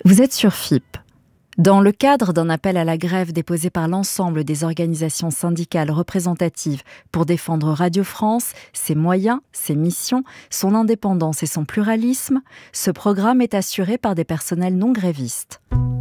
Vous êtes sur FIP. Dans le cadre d'un appel à la grève déposé par l'ensemble des organisations syndicales représentatives pour défendre Radio France, ses moyens, ses missions, son indépendance et son pluralisme, ce programme est assuré par des personnels non grévistes.